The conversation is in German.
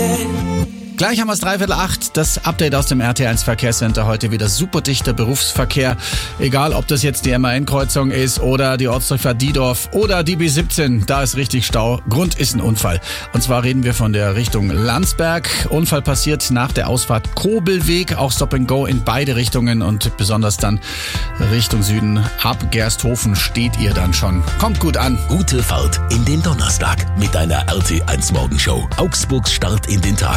Gleich haben wir es 7:45, das Update aus dem RT1 Verkehrscenter. Heute wieder super dichter Berufsverkehr. Egal, ob das jetzt die MAN-Kreuzung ist oder die Ortsdurchfahrt Diedorf oder die B17, da ist richtig Stau. Grund ist ein Unfall. Und zwar reden wir von der Richtung Landsberg. Unfall passiert nach der Ausfahrt Kobelweg, auch Stop and Go in beide Richtungen und besonders dann Richtung Süden. Ab Gersthofen steht ihr dann schon. Kommt gut an. Gute Fahrt in den Donnerstag mit deiner RT1 Morgenshow. Augsburgs Start in den Tag.